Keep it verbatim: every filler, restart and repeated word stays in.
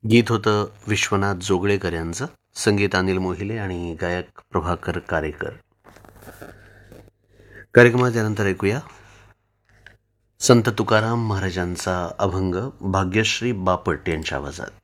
गीत होतं विश्वनाथ जोगळेकर यांचं, संगीत अनिल मोहिले आणि गायक प्रभाकर कारेकर. कार्यक्रमात यानंतर ऐकूया संत तुकाराम महाराजांचा अभंग भाग्यश्री बापट यांच्या आवाजात.